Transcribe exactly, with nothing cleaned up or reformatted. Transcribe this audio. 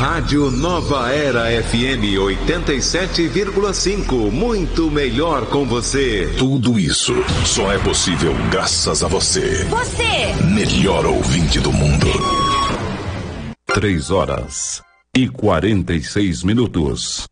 Rádio Nova Era F M oitenta e sete vírgula cinco. Muito melhor com você. Tudo isso só é possível graças a você. Você! Melhor ouvinte do mundo. Três horas e quarenta e seis minutos.